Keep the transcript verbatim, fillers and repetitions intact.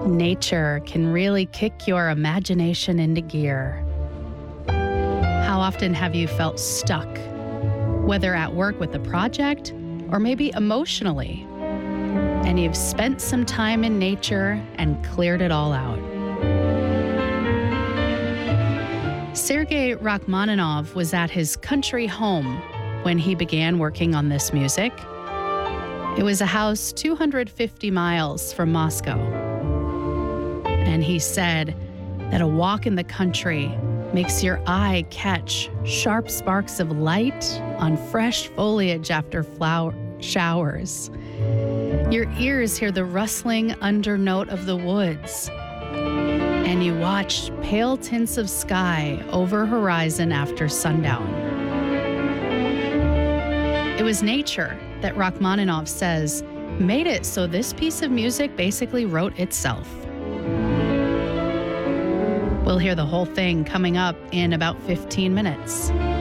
Nature can really kick your imagination into gear. How often have you felt stuck, whether at work with a project or maybe emotionally, and you've spent some time in nature and cleared it all out? Sergei Rachmaninoff was at his country home when he began working on this music. It was a house two hundred fifty miles from Moscow. And he said that a walk in the country makes your eye catch sharp sparks of light on fresh foliage after flower showers. Your ears hear the rustling undernote of the woods, and you watch pale tints of sky over horizon after sundown. It was nature that Rachmaninoff says made it so this piece of music basically wrote itself. We'll hear the whole thing coming up in about fifteen minutes.